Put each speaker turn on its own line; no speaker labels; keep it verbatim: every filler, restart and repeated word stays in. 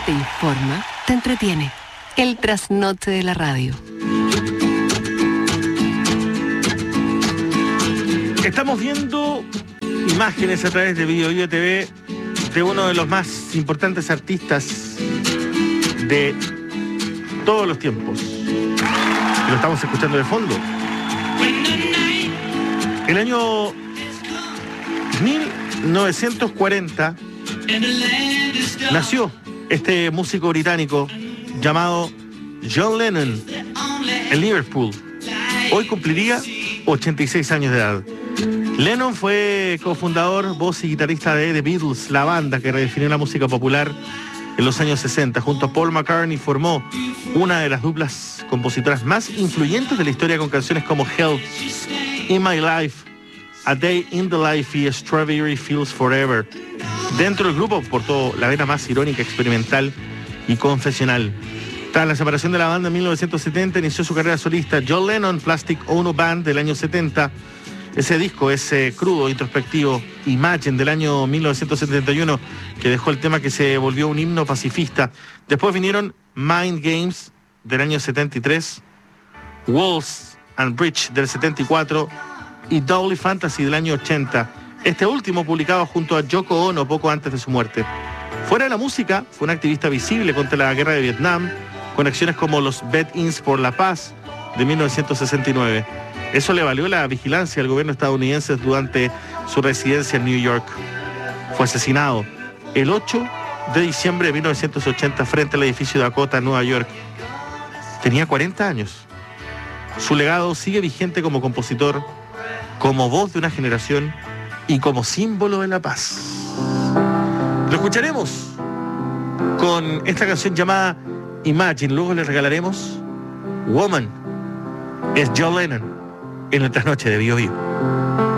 te informa, te entretiene. El trasnoche de la radio.
Estamos viendo imágenes a través de Bio Bio T V de uno de los más importantes artistas de todos los tiempos. Y lo estamos escuchando de fondo. El año mil novecientos cuarenta nació este músico británico llamado John Lennon en Liverpool. Hoy cumpliría ochenta y seis años de edad. Lennon fue cofundador, voz y guitarrista de The Beatles, la banda que redefinió la música popular en los años sesenta. Junto a Paul McCartney formó una de las duplas compositoras más influyentes de la historia, con canciones como Help, In My Life, A Day in the Life y Strawberry Fields Forever. Dentro del grupo portó la vena más irónica, experimental y confesional. Tras la separación de la banda en mil novecientos setenta, inició su carrera solista. John Lennon Plastic Ono Band del año setenta. Ese disco, ese crudo, introspectivo, Imagine del año mil novecientos setenta y uno, que dejó el tema que se volvió un himno pacifista. Después vinieron Mind Games del año setenta y tres, Walls and Bridge del setenta y cuatro y Dolly Fantasy del año ochenta. Este último publicado junto a Yoko Ono poco antes de su muerte. Fuera de la música, fue un activista visible contra la guerra de Vietnam, con acciones como los Bed-Ins por la Paz de mil novecientos sesenta y nueve. Eso le valió la vigilancia al gobierno estadounidense durante su residencia en New York. Fue asesinado el ocho de diciembre de mil novecientos ochenta frente al edificio Dakota en Nueva York. Tenía cuarenta años. Su legado sigue vigente como compositor, como voz de una generación y como símbolo de la paz. Lo escucharemos con esta canción llamada Imagine. Luego le regalaremos Woman. Es John Lennon en nuestra noche de Bio Bio.